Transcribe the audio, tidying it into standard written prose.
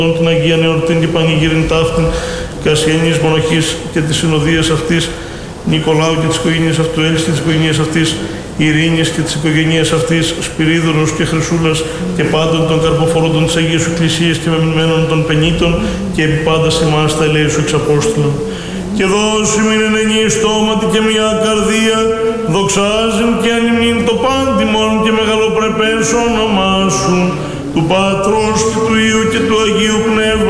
την Αγία Νεορτήν και Πανηγύριν ταύτην και ασχενής μοναχής και της συνοδείας αυτής Νικολάου και της οικογένειας αυτού, Έλλης και της οικογένειας αυτής Ειρήνης και της οικογένειας αυτής Σπυρίδωνος και Χρυσούλας και πάντων των καρποφορούντων της Αγίας Εκκλησίας και μεμνημένων των πενήτων και επί πάντα ημάς τα ελέη σου εξ Απόστολων. Και δώσου μην εν ενιαί στόματι και μια καρδία δοξάζειν και ανυμνήν το πάντιμον και μεγαλοπρεπές όνομά σου του Πατρός και του Υιού και του Αγίου Πνεύματος